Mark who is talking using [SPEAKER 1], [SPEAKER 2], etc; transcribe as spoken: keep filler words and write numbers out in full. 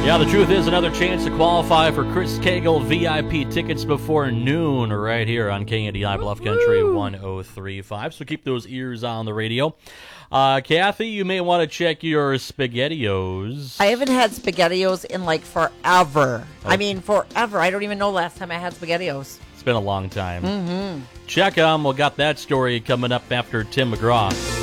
[SPEAKER 1] Yeah, the truth is another chance to qualify for Chris Cagle V I P tickets before noon right here on K N D I Bluff Country one oh three point five. So keep those ears on the radio. Uh, Kathy, you may want to check your SpaghettiOs.
[SPEAKER 2] I haven't had SpaghettiOs in like forever.
[SPEAKER 1] Okay.
[SPEAKER 2] I mean, forever. I don't even know last time I had SpaghettiOs.
[SPEAKER 1] It's been a long time.
[SPEAKER 2] Mm-hmm.
[SPEAKER 1] Check them. We'll got that story coming up after Tim McGraw.